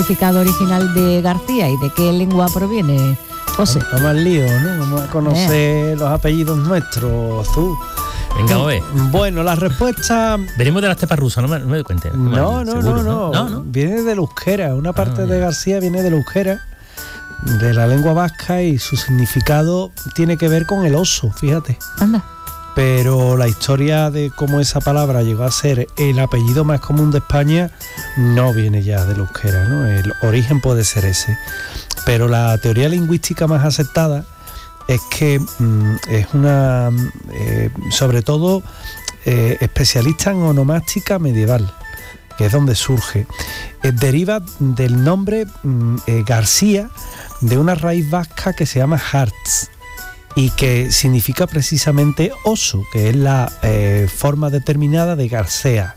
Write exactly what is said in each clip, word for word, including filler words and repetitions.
significado original de García y de qué lengua proviene, José? Vamos al lío, ¿no? Vamos a conocer eh. los apellidos nuestros, Azul. Venga, a ver. Bueno, la respuesta... Venimos de las tepas rusas, no me, no me doy cuenta. No, no, Seguro, no, no, no, no. Viene del euskera, una parte ah, de García viene del euskera, de la lengua vasca, y su significado tiene que ver con el oso, fíjate. Anda. Pero la historia de cómo esa palabra llegó a ser el apellido más común de España no viene ya del euskera, ¿no? El origen puede ser ese. Pero la teoría lingüística más aceptada es que mmm, es una, eh, sobre todo, eh, especialista en onomástica medieval, que es donde surge. Eh, deriva del nombre mmm, eh, García, de una raíz vasca que se llama Hartz, y que significa precisamente oso, que es la eh, forma determinada de Garcea.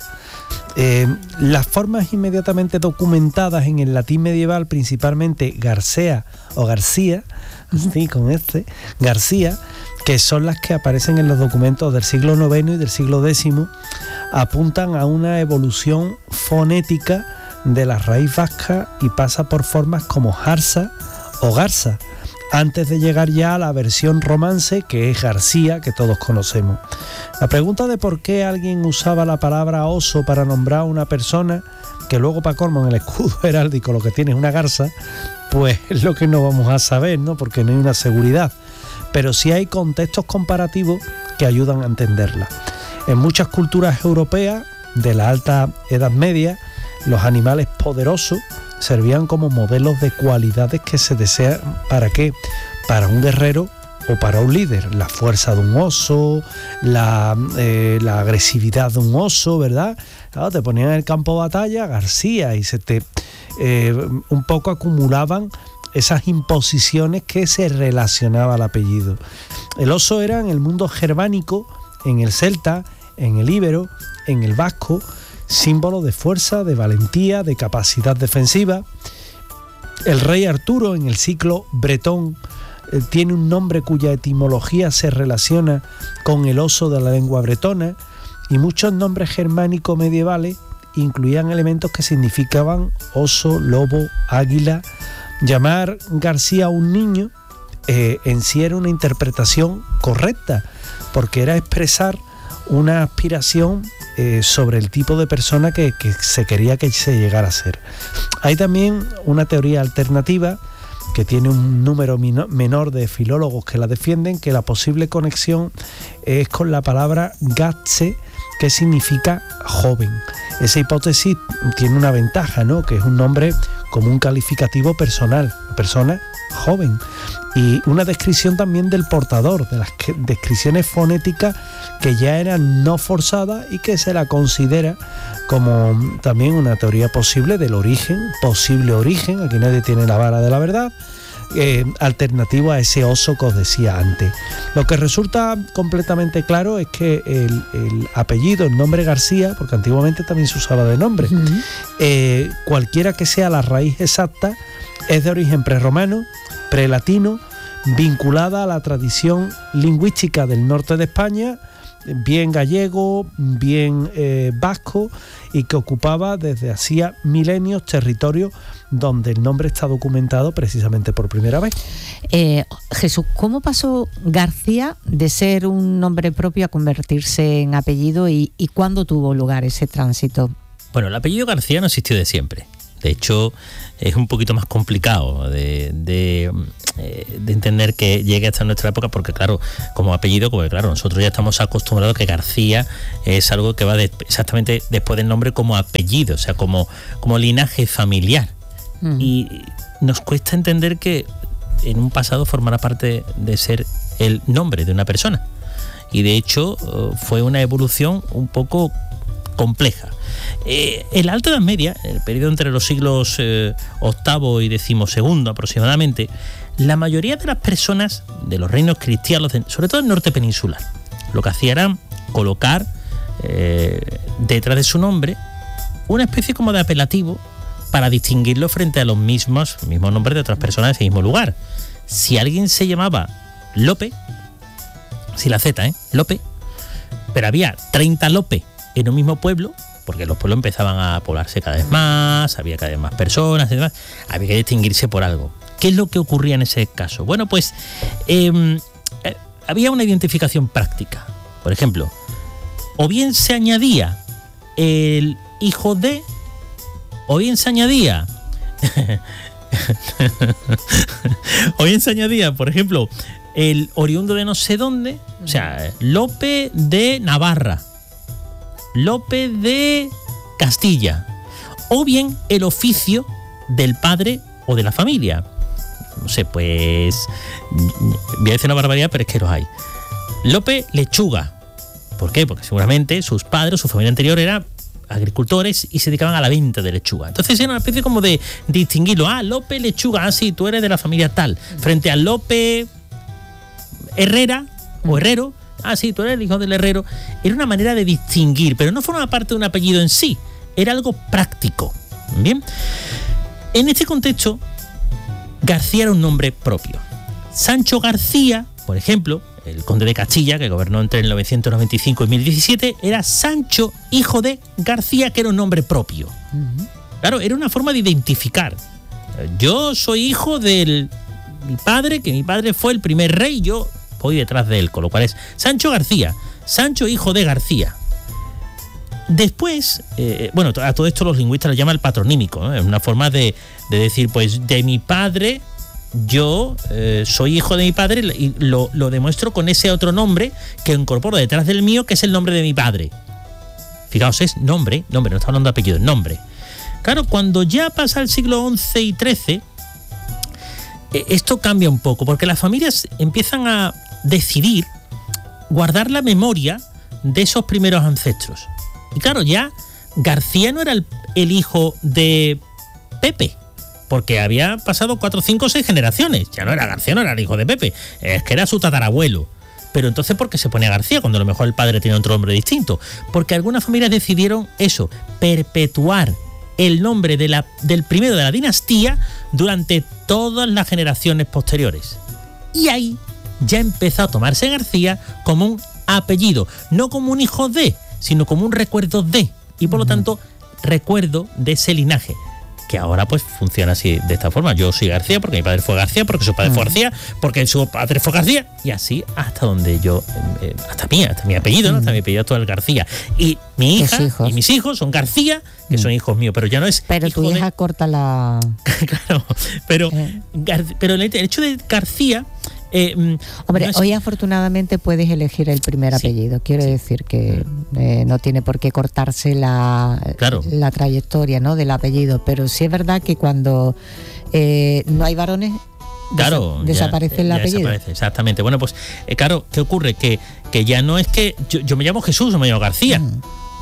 Eh, las formas inmediatamente documentadas en el latín medieval, principalmente Garcea o García, así con este, García, que son las que aparecen en los documentos del siglo noveno y del siglo décimo, apuntan a una evolución fonética de la raíz vasca y pasa por formas como Jarsa o Garza, antes de llegar ya a la versión romance, que es García, que todos conocemos. La pregunta de por qué alguien usaba la palabra oso para nombrar a una persona, que luego para colmo en el escudo heráldico lo que tiene es una garza, pues es lo que no vamos a saber, ¿no? Porque no hay una seguridad. Pero sí hay contextos comparativos que ayudan a entenderla. En muchas culturas europeas de la Alta Edad Media, los animales poderosos servían como modelos de cualidades que se desean. ¿Para qué? Para un guerrero o para un líder. La fuerza de un oso, la, eh, la agresividad de un oso, ¿verdad? Claro, te ponían en el campo de batalla García y se te eh, un poco acumulaban esas imposiciones que se relacionaba al apellido. El oso era en el mundo germánico, en el celta, en el íbero, en el vasco, símbolo de fuerza, de valentía, de capacidad defensiva. El rey Arturo en el ciclo bretón eh, tiene un nombre cuya etimología se relaciona con el oso de la lengua bretona, y muchos nombres germánicos medievales incluían elementos que significaban oso, lobo, águila. Llamar García a un niño eh, en sí era una interpretación correcta, porque era expresar una aspiración eh, sobre el tipo de persona que, que se quería que se llegara a ser. Hay también una teoría alternativa que tiene un número menor de filólogos que la defienden, que la posible conexión es con la palabra gatse, que significa joven. Esa hipótesis tiene una ventaja, ¿no? Que es un nombre como un calificativo personal, persona joven, y una descripción también del portador, de las que, descripciones fonéticas que ya eran no forzadas y que se la considera como también una teoría posible del origen, posible origen, aquí nadie tiene la vara de la verdad, eh, alternativo a ese oso que os decía antes. Lo que resulta completamente claro es que el, el apellido, el nombre García, porque antiguamente también se usaba de nombre, uh-huh. eh, cualquiera que sea la raíz exacta, es de origen prerromano, prelatino, vinculada a la tradición lingüística del norte de España, bien gallego, bien eh, vasco, y que ocupaba desde hacía milenios territorios donde el nombre está documentado precisamente por primera vez. Eh, Jesús, ¿cómo pasó García de ser un nombre propio a convertirse en apellido y, y cuándo tuvo lugar ese tránsito? Bueno, el apellido García no existió de siempre. De hecho, es un poquito más complicado de, de, de entender que llegue hasta nuestra época, porque claro, como apellido, porque claro, nosotros ya estamos acostumbrados a que García es algo que va de, exactamente después del nombre como apellido, o sea, como, como linaje familiar. Uh-huh. Y nos cuesta entender que en un pasado formará parte de ser el nombre de una persona. Y de hecho, fue una evolución un poco compleja. Eh, en la Alta Edad Media, el periodo entre los siglos eh, octavo y decimosegundo aproximadamente, la mayoría de las personas de los reinos cristianos, sobre todo el norte peninsular, lo que hacían era colocar eh, detrás de su nombre una especie como de apelativo para distinguirlo frente a los mismos, mismos nombres de otras personas de ese mismo lugar. Si alguien se llamaba Lope, si la Z, ¿eh? Lope, pero había treinta Lope en un mismo pueblo, porque los pueblos empezaban a poblarse cada vez más, había cada vez más personas y demás, había que distinguirse por algo. ¿Qué es lo que ocurría en ese caso? Bueno, pues eh, eh, había una identificación práctica. Por ejemplo, o bien se añadía el hijo de, o bien se añadía o bien se añadía, por ejemplo, el oriundo de no sé dónde, o sea, Lope de Navarra, Lope de Castilla, o bien el oficio del padre o de la familia. No sé, pues voy a decir una barbaridad, pero es que los hay. Lope Lechuga. ¿Por qué? Porque seguramente sus padres, su familia anterior eran agricultores y se dedicaban a la venta de lechuga. Entonces era una especie como de distinguirlo. Ah, Lope Lechuga, ah, sí, tú eres de la familia tal. Frente a Lope Herrera o Herrero, ah, sí, tú eres el hijo del herrero. Era una manera de distinguir, pero no formaba parte de un apellido en sí. Era algo práctico. Bien. En este contexto, García era un nombre propio. Sancho García, por ejemplo, el conde de Castilla, que gobernó entre el novecientos noventa y cinco y mil diecisiete, era Sancho, hijo de García, que era un nombre propio. Uh-huh. Claro, era una forma de identificar. Yo soy hijo de mi padre, que mi padre fue el primer rey, yo voy detrás de él, con lo cual es Sancho García, Sancho, hijo de García. Después, eh, bueno, a todo esto los lingüistas lo llaman el patronímico, ¿no? Es una forma de, de decir, pues, de mi padre... Yo eh, soy hijo de mi padre y lo, lo demuestro con ese otro nombre que incorporo detrás del mío, que es el nombre de mi padre. Fijaos, es nombre, nombre, no está hablando de apellido, es nombre. Claro, cuando ya pasa el siglo once y trece, eh, esto cambia un poco, porque las familias empiezan a decidir guardar la memoria de esos primeros ancestros. Y claro, ya García no era el, el hijo de Pepe, porque había pasado cuatro, cinco, seis generaciones. Ya no era García, no era el hijo de Pepe, es que era su tatarabuelo. Pero entonces, ¿por qué se pone García cuando a lo mejor el padre tiene otro nombre distinto? Porque algunas familias decidieron eso, perpetuar el nombre de la, del primero de la dinastía durante todas las generaciones posteriores. Y ahí ya empezó a tomarse García como un apellido, no como un hijo de, sino como un recuerdo de, y por lo tanto, recuerdo de ese linaje, que ahora pues funciona así, de esta forma. Yo soy García porque mi padre fue García, porque su padre uh-huh. fue García, porque su padre fue García, y así hasta donde yo, eh, hasta mí, hasta mi apellido, ¿no? Hasta mi apellido todo el García. Y mi hija y mis hijos son García, que uh-huh. son hijos míos, pero ya no es. Pero tu hija de... corta la. Claro, pero, eh. Gar... pero el hecho de García. Eh, Hombre, no es... hoy afortunadamente puedes elegir el primer sí, apellido. Quiero sí. decir que eh, no tiene por qué cortarse la, claro. la trayectoria, ¿no?, del apellido. Pero sí es verdad que cuando eh, no hay varones, claro, desa- desaparece ya, el ya apellido. Desaparece, exactamente. Bueno, pues eh, claro, ¿qué ocurre? Que, que ya no es que yo, yo me llamo Jesús o me llamo García. Mm.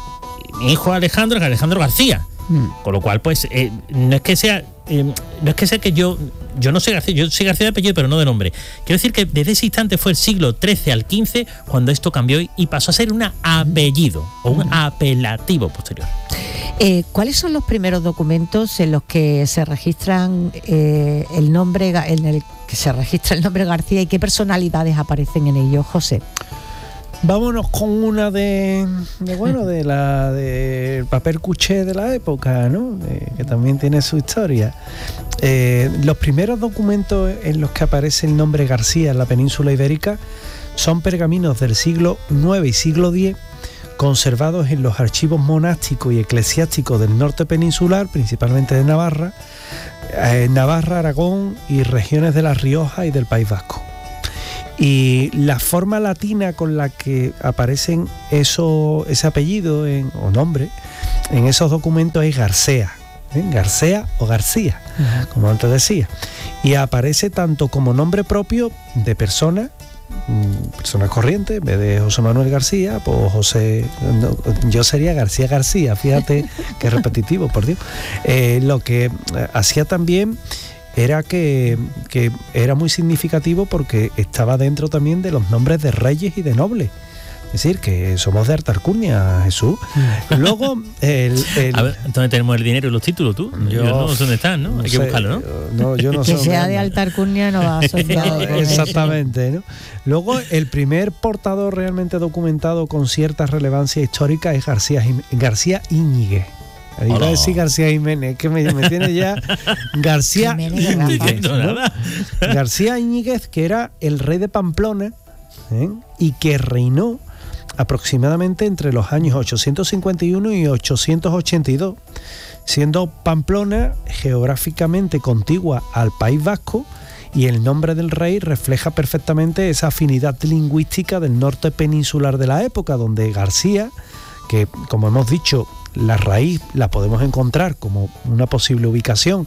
Mi hijo Alejandro es Alejandro García. Mm. Con lo cual, pues, eh, no es que sea, eh, no es que sea que yo, yo no soy García, yo soy García de apellido, pero no de nombre. Quiero decir que desde ese instante fue el siglo trece al quince cuando esto cambió y pasó a ser un apellido o un mm. apelativo posterior. Eh, ¿Cuáles son los primeros documentos en los que se registran eh, el nombre, en el que se registra el nombre García, y qué personalidades aparecen en ellos, José? Vámonos con una de, de bueno, de la del papel cuché de la época, ¿no? Eh, que también tiene su historia. Eh, los primeros documentos en los que aparece el nombre García en la península ibérica son pergaminos del siglo nueve y siglo diez, conservados en los archivos monásticos y eclesiásticos del norte peninsular, principalmente de Navarra, eh, Navarra, Aragón y regiones de La Rioja y del País Vasco. Y la forma latina con la que aparecen eso, ese apellido en, o nombre en esos documentos es Garcea, ¿eh? Garcea o García, uh-huh. como antes decía. Y aparece tanto como nombre propio de persona, persona corriente, en vez de José Manuel García, pues José, no, yo sería García García, fíjate qué repetitivo, por Dios. Eh, lo que hacía también era que, que era muy significativo porque estaba dentro también de los nombres de reyes y de nobles, Es decir, que somos de alta alcurnia, Jesús. Luego, el, el, a ver, ¿dónde tenemos el dinero y los títulos tú? Yo, yo no sé dónde están, ¿no? no Hay sé, que buscarlo, ¿no? no yo no que sé sea de alta alcurnia no va asociado. Exactamente, ¿no? Luego, el primer portador realmente documentado con cierta relevancia histórica es García, García Íñiguez. Ahí iba a decir García Jiménez, que me, me tiene ya García Íñiguez, ¿no? García Íñiguez, que era el rey de Pamplona, ¿eh? Y que reinó aproximadamente entre los años ochocientos cincuenta y uno y ochocientos ochenta y dos, siendo Pamplona geográficamente contigua al País Vasco, y el nombre del rey refleja perfectamente esa afinidad lingüística del norte peninsular de la época, donde García, que como hemos dicho, la raíz la podemos encontrar como una posible ubicación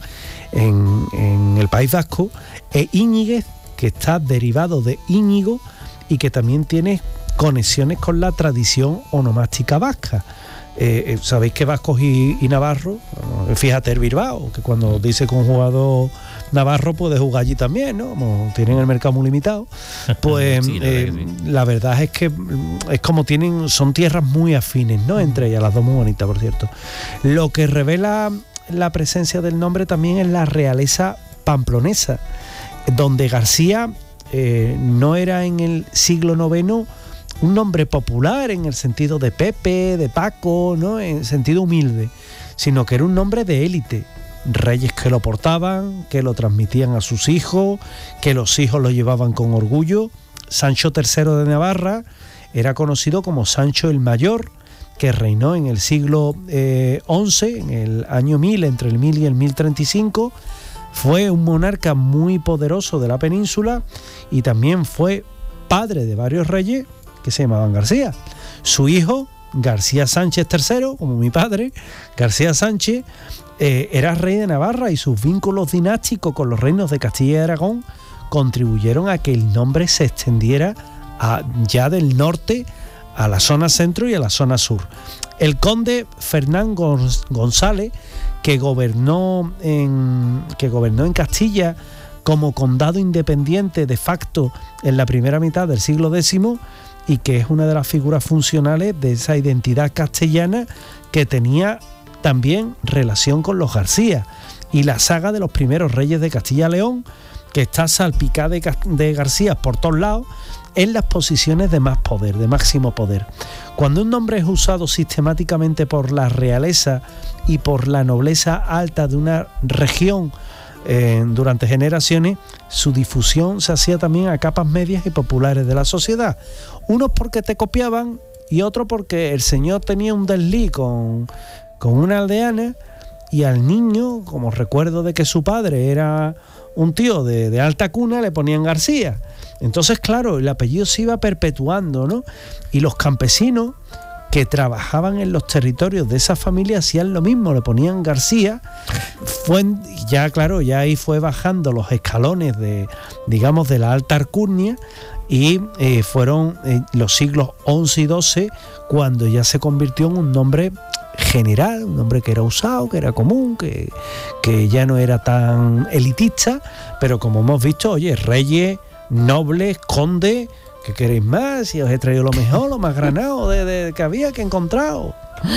en, en el País Vasco, e Íñiguez, que está derivado de Íñigo y que también tiene conexiones con la tradición onomástica vasca. Eh, eh, sabéis que vascos y, y navarros, fíjate el Bilbao, que cuando dice que un jugador navarro puede jugar allí también, ¿no? Como tienen el mercado muy limitado, pues sí, la, eh, verdad sí. la verdad es que es como tienen, son tierras muy afines, ¿no? Entre ellas, las dos muy bonitas, por cierto. Lo que revela la presencia del nombre también es la realeza pamplonesa, donde García eh, no era en el siglo noveno un nombre popular en el sentido de Pepe, de Paco, ¿no? En sentido humilde, sino que era un nombre de élite. Reyes que lo portaban, que lo transmitían a sus hijos, que los hijos lo llevaban con orgullo. Sancho tercero de Navarra era conocido como Sancho el Mayor, que reinó en el siglo eh, once, en el año mil, entre el mil y el mil treinta y cinco. Fue un monarca muy poderoso de la península y también fue padre de varios reyes que se llamaban García. Su hijo, García Sánchez tercero, como mi padre, García Sánchez, eh, era rey de Navarra, y sus vínculos dinásticos con los reinos de Castilla y Aragón contribuyeron a que el nombre se extendiera a, ya del norte a la zona centro y a la zona sur. El conde Fernán González, que gobernó en, que gobernó en Castilla como condado independiente de facto en la primera mitad del siglo décimo, y que es una de las figuras funcionales de esa identidad castellana que tenía también relación con los García, y la saga de los primeros reyes de Castilla-León, que está salpicada de, de García por todos lados, en las posiciones de más poder, de máximo poder. Cuando un nombre es usado sistemáticamente por la realeza y por la nobleza alta de una región eh, durante generaciones, su difusión se hacía también a capas medias y populares de la sociedad. Unos porque te copiaban y otros porque el señor tenía un desliz con, con una aldeana, y al niño, como recuerdo de que su padre era un tío de, de alta cuna, le ponían García. Entonces, claro, el apellido se iba perpetuando, ¿no? Y los campesinos que trabajaban en los territorios de esa familia hacían lo mismo, le ponían García. Fue ya, claro, ya ahí fue bajando los escalones de, digamos, de la alta alcurnia, y eh, fueron eh, los siglos once y doce cuando ya se convirtió en un nombre general, un nombre que era usado, que era común, que, que ya no era tan elitista, pero como hemos visto, oye, reyes, nobles, condes, ¿qué queréis más? Si os he traído lo mejor, lo más granado de, de, que había, que he encontrado.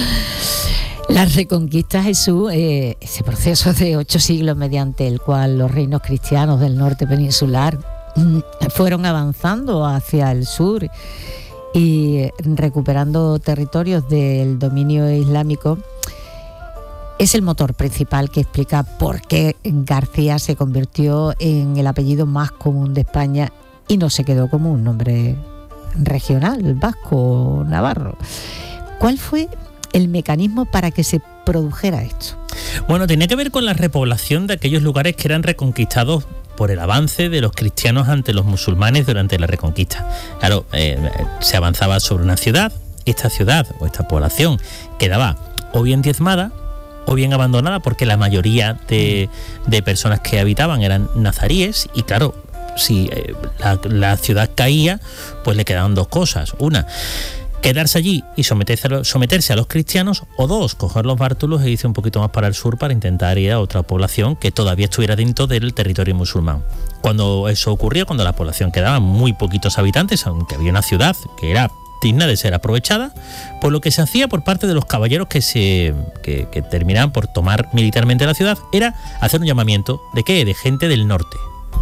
La Reconquista, Jesús, eh, ese proceso de ocho siglos mediante el cual los reinos cristianos del norte peninsular mm, fueron avanzando hacia el sur y recuperando territorios del dominio islámico, es el motor principal que explica por qué García se convirtió en el apellido más común de España y no se quedó como un nombre regional, vasco o navarro. ¿Cuál fue el mecanismo para que se produjera esto? Bueno, tenía que ver con la repoblación de aquellos lugares que eran reconquistados por el avance de los cristianos ante los musulmanes durante la Reconquista. Claro, eh, se avanzaba sobre una ciudad, esta ciudad o esta población quedaba o bien diezmada o bien abandonada, porque la mayoría de, de personas que habitaban eran nazaríes, y claro, si eh, la, la ciudad caía, pues le quedaban dos cosas: una, quedarse allí y someterse a, los, someterse a los cristianos, o dos, coger los bártulos e irse un poquito más para el sur para intentar ir a otra población que todavía estuviera dentro del territorio musulmán. Cuando eso ocurrió, cuando la población quedaba muy poquitos habitantes, aunque había una ciudad que era digna de ser aprovechada, por lo que se hacía por parte de los caballeros que se que, que terminaban por tomar militarmente la ciudad era hacer un llamamiento de qué, de gente del norte,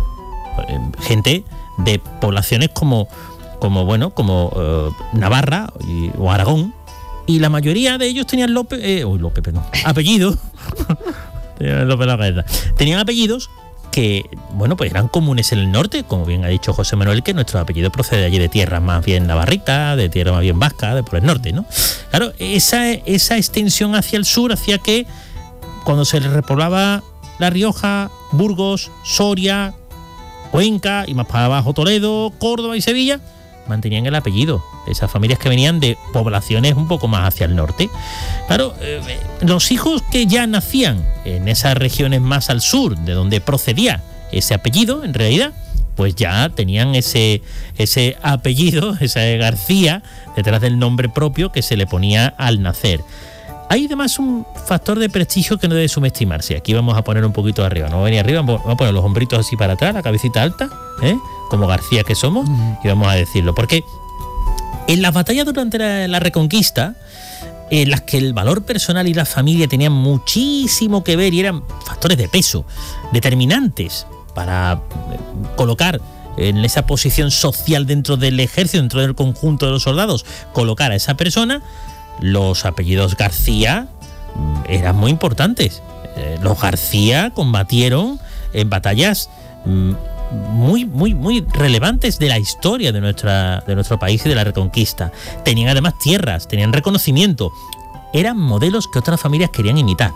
gente de poblaciones como como bueno como eh, Navarra y, o Aragón, y la mayoría de ellos tenían López, eh, uy, López, perdón, apellidos, tenían, López la cabeza. tenían apellidos que, bueno, pues eran comunes en el norte, como bien ha dicho José Manuel, que nuestro apellido procede allí de tierras más bien navarritas, de tierra más bien vasca, de por el norte, ¿no? Claro, esa, esa extensión hacia el sur hacía que cuando se repoblaba La Rioja, Burgos, Soria, Cuenca y más para abajo Toledo, Córdoba y Sevilla, mantenían el apellido de esas familias que venían de poblaciones un poco más hacia el norte. Claro, eh, los hijos que ya nacían en esas regiones más al sur, de donde procedía ese apellido, en realidad, pues ya tenían ese, ese apellido, ese García, detrás del nombre propio que se le ponía al nacer. Hay además un factor de prestigio que no debe subestimarse. Aquí vamos a poner un poquito arriba, no vamos a venir arriba, vamos a poner los hombritos así para atrás, la cabecita alta, ¿eh? Como García que somos, uh-huh. Y vamos a decirlo, porque en las batallas durante la, la Reconquista, en las que el valor personal y la familia tenían muchísimo que ver y eran factores de peso, determinantes para colocar en esa posición social dentro del ejército, dentro del conjunto de los soldados, colocar a esa persona, los apellidos García eran muy importantes. Los García combatieron en batallas muy, muy, muy relevantes de la historia de, nuestra, de nuestro país y de la Reconquista. Tenían además tierras, tenían reconocimiento. Eran modelos que otras familias querían imitar.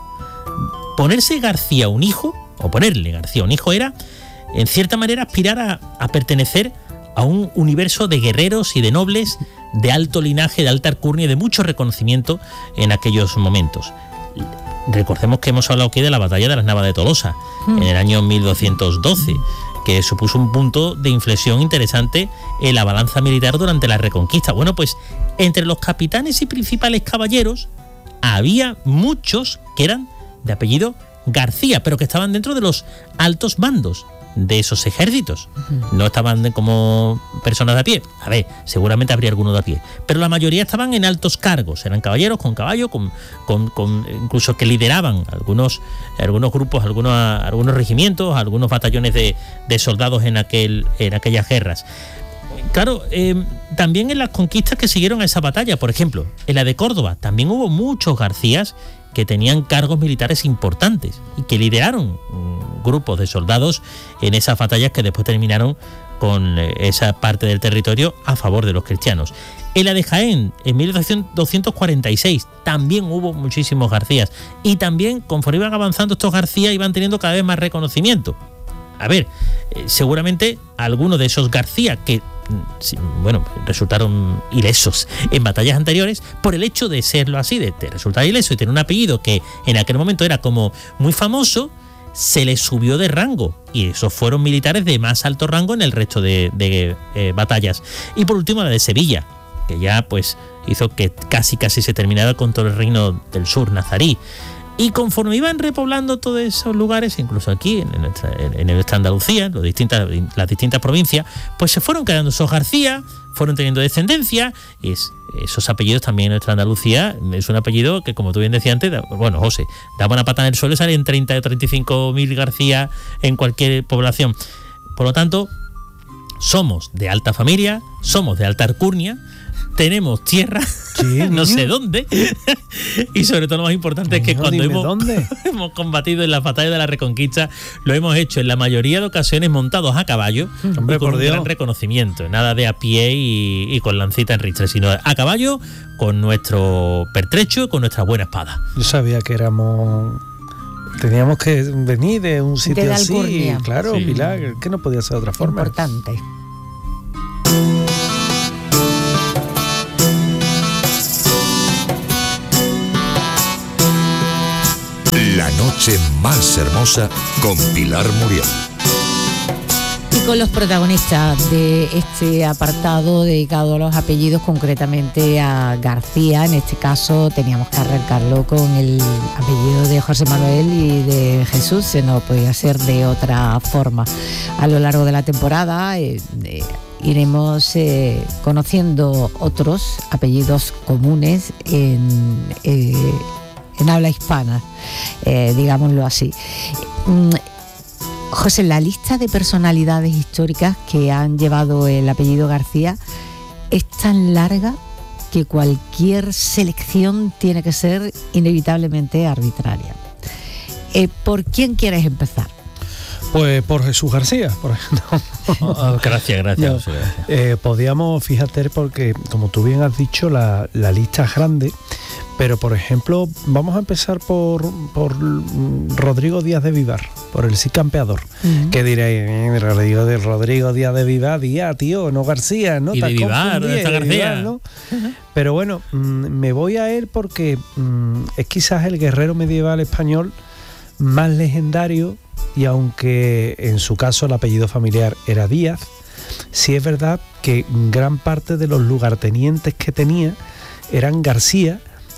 Ponerse García a un hijo, o ponerle García a un hijo, era, en cierta manera, aspirar a, a pertenecer a un universo de guerreros y de nobles de alto linaje, de alta alcurnia y de mucho reconocimiento en aquellos momentos. Recordemos que hemos hablado aquí de la batalla de las Navas de Tolosa, mm. en el año mil doscientos doce, que supuso un punto de inflexión interesante en la balanza militar durante la Reconquista. Bueno, pues entre los capitanes y principales caballeros había muchos que eran de apellido García, pero que estaban dentro de los altos mandos de esos ejércitos. No estaban como personas de a pie. A ver, seguramente habría algunos de a pie, pero la mayoría estaban en altos cargos. Eran caballeros con caballo, con, con, con incluso que lideraban algunos, algunos grupos, algunos, algunos regimientos, algunos batallones de, de soldados en, aquel, en aquellas guerras. Claro, eh, también en las conquistas que siguieron a esa batalla, por ejemplo, en la de Córdoba, también hubo muchos Garcías que tenían cargos militares importantes y que lideraron um, grupos de soldados en esas batallas que después terminaron con eh, esa parte del territorio a favor de los cristianos. En la de Jaén, en mil doscientos cuarenta y seis, también hubo muchísimos Garcías, y también, conforme iban avanzando estos García, iban teniendo cada vez más reconocimiento. A ver, eh, seguramente algunos de esos García que bueno, resultaron ilesos en batallas anteriores, por el hecho de serlo así, de, de resultar ileso y tener un apellido que en aquel momento era como muy famoso, se les subió de rango, y esos fueron militares de más alto rango en el resto de, de eh, batallas. Y por último la de Sevilla, que ya pues hizo que casi casi se terminara con todo el reino del sur nazarí. Y conforme iban repoblando todos esos lugares, incluso aquí en nuestra, en nuestra Andalucía, en los distintas, las distintas provincias, pues se fueron quedando esos García, fueron teniendo descendencia, y es, esos apellidos también en nuestra Andalucía es un apellido que, como tú bien decías antes, da, bueno, José, daba una pata en el suelo y salen treinta o treinta y cinco mil García en cualquier población. Por lo tanto, somos de alta familia, somos de alta alcurnia, tenemos tierra, sí, no sé dónde, y sobre todo lo más importante es que no, cuando hemos, hemos combatido en las batallas de la Reconquista, lo hemos hecho en la mayoría de ocasiones montados a caballo, hombre, y con por un Dios. gran reconocimiento, nada de a pie y, y con lancita en ristre, sino a caballo, con nuestro pertrecho, con nuestra buena espada. Yo sabía que éramos... Teníamos que venir de un sitio de así, alcurnia. Claro, sí. Pilar, que no podía ser de otra forma. Importante. La noche más hermosa con Pilar Muriel. Y con los protagonistas de este apartado dedicado a los apellidos, concretamente a García, en este caso teníamos que arrancarlo con el apellido de José Manuel y de Jesús, se no podía ser de otra forma. A lo largo de la temporada eh, eh, iremos eh, conociendo otros apellidos comunes en, eh, en habla hispana, eh, digámoslo así. José, la lista de personalidades históricas que han llevado el apellido García es tan larga que cualquier selección tiene que ser inevitablemente arbitraria. Eh, ¿Por quién quieres empezar? Pues por Jesús García, por ejemplo. Oh, gracias, gracias. No, eh, podíamos, fíjate, porque como tú bien has dicho, la, la lista es grande, pero por ejemplo, vamos a empezar por, por Rodrigo Díaz de Vivar, por el Cid Campeador. Uh-huh. Que diréis, eh, Rodrigo, de Rodrigo Díaz de Vivar, Díaz, tío, no García, ¿no? Y de Vivar, ¿dónde está García? Vivar, ¿no? Uh-huh. Pero bueno, mmm, me voy a él porque mmm, es quizás el guerrero medieval español más legendario. Y aunque en su caso el apellido familiar era Díaz, sí es verdad que gran parte de los lugartenientes que tenía eran García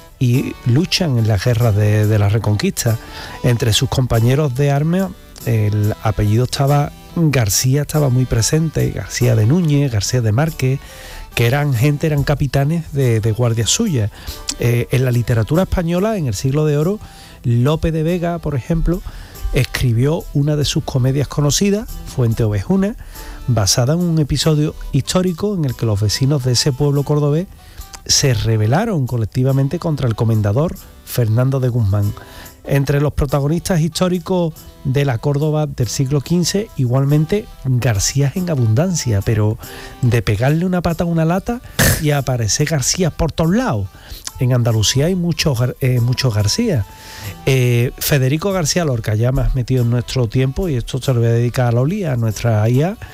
y luchan en las guerras de, de la Reconquista. Entre sus compañeros de armas el apellido estaba, García estaba muy presente, García de Núñez, García de Márquez, que eran gente, eran capitanes de, de guardias suyas. Eh, en la literatura española, en el siglo de oro, Lope de Vega, por ejemplo, escribió una de sus comedias conocidas, Fuente Ovejuna, basada en un episodio histórico en el que los vecinos de ese pueblo cordobés se rebelaron colectivamente contra el comendador Fernando de Guzmán. Entre los protagonistas históricos de la Córdoba del siglo quince, igualmente García en abundancia, pero de pegarle una pata a una lata y aparecer García por todos lados. En Andalucía hay muchos, eh, muchos García. Eh, Federico García Lorca, ya más metido en nuestro tiempo, y esto se lo voy a dedicar a Loli, a nuestra I A,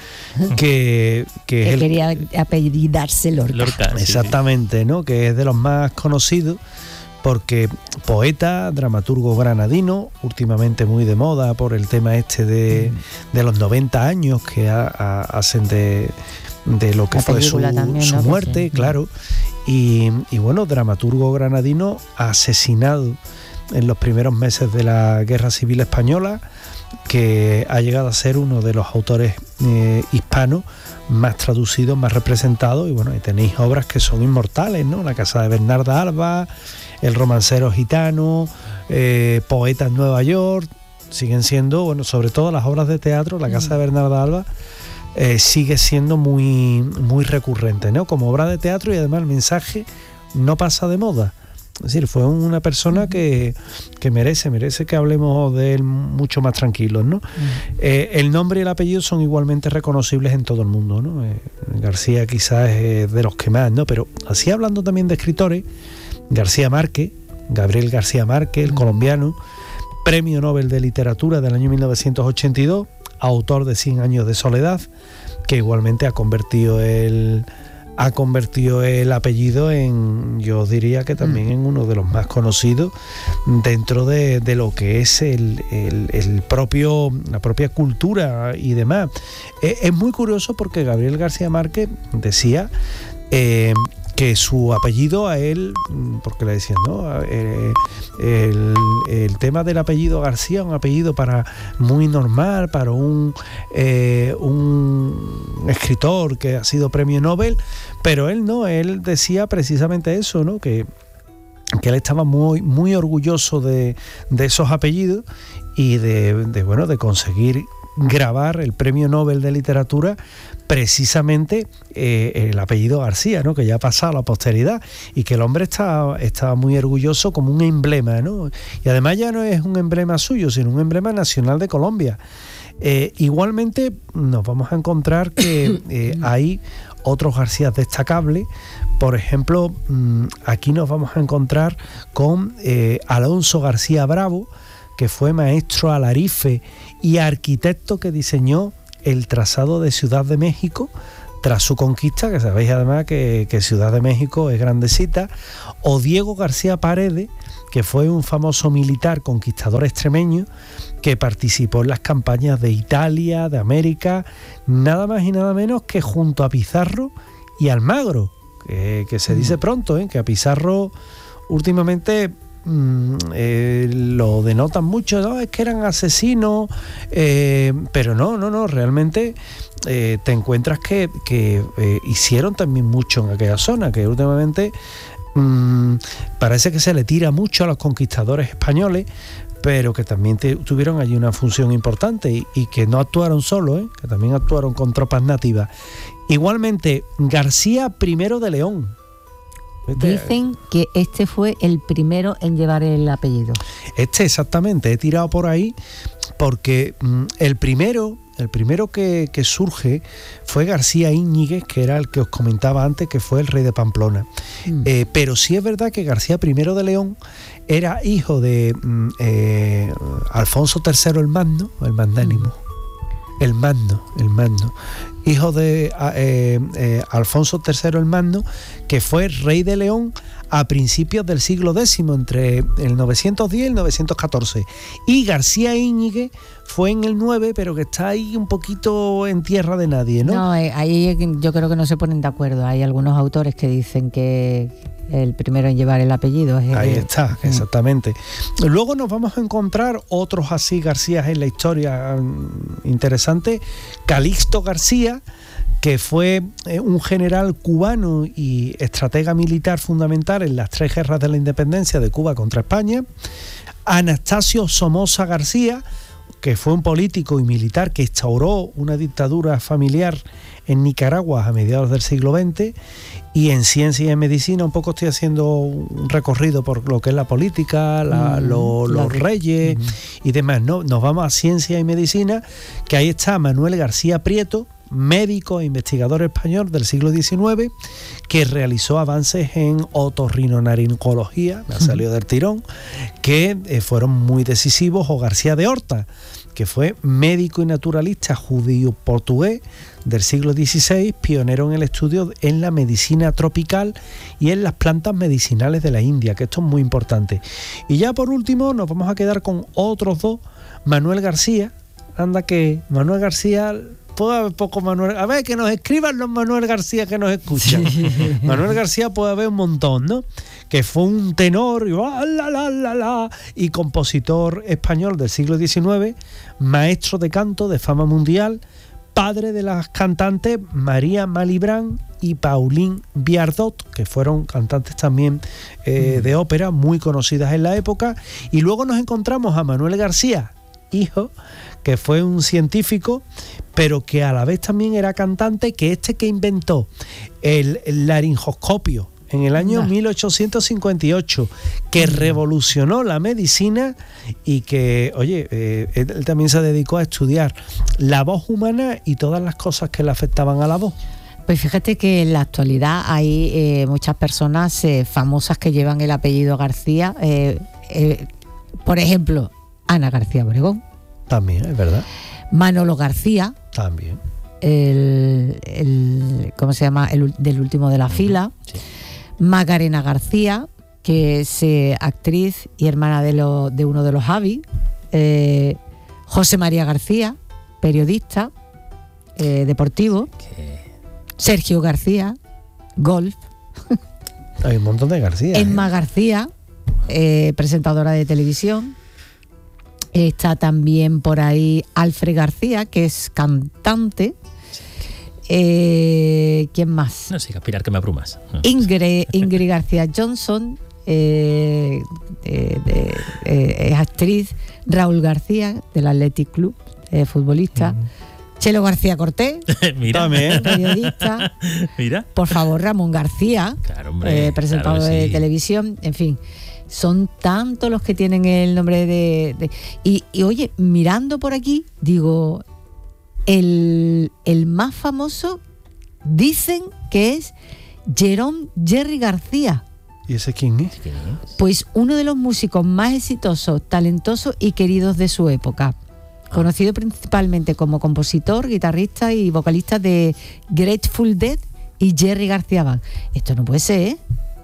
que, que, que es el, quería apellidarse Lorca. Lorca sí, exactamente, sí. ¿No? Que es de los más conocidos, porque poeta, dramaturgo granadino, últimamente muy de moda por el tema este de, mm. de los noventa años que a, a, hacen de, de lo que La fue su, también, su ¿no? muerte, sí. Claro. Y, y bueno, dramaturgo granadino asesinado en los primeros meses de la Guerra Civil Española, que ha llegado a ser uno de los autores eh, hispanos más traducidos, más representados. Y bueno, ahí tenéis obras que son inmortales, ¿no? La casa de Bernarda Alba, El romancero gitano, eh, Poeta en Nueva York, siguen siendo, bueno, sobre todo las obras de teatro, La casa de Bernarda Alba eh, sigue siendo muy, muy recurrente, ¿no? Como obra de teatro, y además el mensaje no pasa de moda. Es decir, fue una persona que, que merece, merece que hablemos de él mucho más tranquilos, ¿no? Uh-huh. Eh, el nombre y el apellido son igualmente reconocibles en todo el mundo, ¿no? Eh, García quizás es de los que más, ¿no? Pero así hablando también de escritores, García Márquez, Gabriel García Márquez, el uh-huh. colombiano, Premio Nobel de Literatura del año mil novecientos ochenta y dos, autor de Cien años de soledad, que igualmente ha convertido el... ha convertido el apellido en, yo diría que también en uno de los más conocidos dentro de, de lo que es el, el, el propio, la propia cultura y demás. Es, es muy curioso porque Gabriel García Márquez decía eh, que su apellido a él, porque le decían, ¿no? Eh, el, el tema del apellido García, un apellido para muy normal, para un, eh, un escritor que ha sido premio Nobel, pero él no, él decía precisamente eso, ¿no? Que, que él estaba muy, muy orgulloso de, de esos apellidos y de, de, bueno, de conseguir grabar el premio Nobel de Literatura precisamente eh, el apellido García, ¿no? Que ya ha pasado a la posteridad y que el hombre está, está muy orgulloso como un emblema, ¿no? Y además ya no es un emblema suyo, sino un emblema nacional de Colombia. Eh, igualmente nos vamos a encontrar que eh, hay otros García destacables. Por ejemplo, aquí nos vamos a encontrar con eh, Alonso García Bravo, que fue maestro alarife y arquitecto que diseñó el trazado de Ciudad de México tras su conquista, que sabéis además que, que Ciudad de México es grandecita, o Diego García Paredes, que fue un famoso militar conquistador extremeño que participó en las campañas de Italia, de América, nada más y nada menos que junto a Pizarro y Almagro, que, que se dice pronto, ¿eh? que a Pizarro últimamente mm, eh, lo denotan mucho, ¿no? Es que eran asesinos, eh, pero no, no, no, realmente eh, te encuentras que, que eh, hicieron también mucho en aquella zona, que últimamente mm, parece que se le tira mucho a los conquistadores españoles, pero que también te, tuvieron allí una función importante y, y que no actuaron solos, ¿eh? que también actuaron con tropas nativas. Igualmente, García I de León. ¿Viste? Dicen que este fue el primero en llevar el apellido. Este exactamente, he tirado por ahí porque mm, el primero, el primero que, que surge fue García Íñiguez, que era el que os comentaba antes, que fue el rey de Pamplona. Mm. Eh, pero sí es verdad que García I de León era hijo de mm, eh, Alfonso tercero el Magno, el magnánimo. El Magno, el Magno, hijo de eh, eh, Alfonso tercero el Magno, que fue rey de León a principios del siglo décimo, entre el novecientos diez y el novecientos catorce. Y García Íñiguez fue en el nueve, pero que está ahí un poquito en tierra de nadie, ¿no? No, eh, ahí yo creo que no se ponen de acuerdo. Hay algunos autores que dicen que el primero en llevar el apellido es el... Ahí está, exactamente. Luego nos vamos a encontrar otros así Garcías en la historia interesante. Calixto García, que fue un general cubano y estratega militar fundamental en las tres guerras de la independencia de Cuba contra España. Anastasio Somoza García, que fue un político y militar que instauró una dictadura familiar en Nicaragua a mediados del siglo veinte. Y en ciencia y en medicina un poco estoy haciendo un recorrido por lo que es la política, la, mm, lo, los la, reyes mm. y demás, ¿no? Nos vamos a ciencia y medicina, que ahí está Manuel García Prieto, médico e investigador español del siglo diecinueve, que realizó avances en otorrinolaringología, me ha salido del tirón, que eh, fueron muy decisivos, o García de Horta, que fue médico y naturalista judío-portugués del siglo dieciséis, pionero en el estudio en la medicina tropical y en las plantas medicinales de la India, que esto es muy importante. Y ya por último nos vamos a quedar con otros dos. Manuel García, anda que Manuel García... Puede haber poco Manuel, a ver, que nos escriban los Manuel García que nos escuchan. Sí. Manuel García puede haber un montón, ¿no? Que fue un tenor y, la, la, la, la, y compositor español del siglo diecinueve, maestro de canto de fama mundial, padre de las cantantes María Malibran y Pauline Viardot, que fueron cantantes también eh, mm. de ópera muy conocidas en la época. Y luego nos encontramos a Manuel García, hijo, que fue un científico, pero que a la vez también era cantante, que este que inventó el, el laringoscopio en el año mil ochocientos cincuenta y ocho, que revolucionó la medicina y que, oye, eh, él también se dedicó a estudiar la voz humana y todas las cosas que le afectaban a la voz. Pues fíjate que en la actualidad hay eh, muchas personas eh, famosas que llevan el apellido García, eh, eh, por ejemplo, Ana García Obregón. También, es verdad. Manolo García. También. El, el ¿cómo se llama? El del último de la fila. Sí. Macarena García, que es eh, actriz y hermana de, lo, de uno de los Javi. Eh, José María García, periodista eh, deportivo. ¿Qué? Sergio García, golf. Hay un montón de García. Emma ¿eh? García, eh, presentadora de televisión. Está también por ahí Alfred García, que es cantante. Eh, ¿Quién más? No sigas, Pilar, que me abrumas. No. Ingrid, Ingrid García Johnson, eh, de, de, eh, es actriz. Raúl García, del Athletic Club, eh, futbolista. Mm. Chelo García Cortés, Mira. periodista. Mira. Por favor, Ramón García, claro, hombre, eh, presentador claro de sí. televisión. En fin, son tantos los que tienen el nombre de... de y, y oye, mirando por aquí, digo, el, el más famoso dicen que es Jerome Jerry García. ¿Y ese quién es? Pues uno de los músicos más exitosos, talentosos y queridos de su época. conocido principalmente como compositor, guitarrista y vocalista de Grateful Dead y Jerry García Band. Esto no puede ser, ¿eh?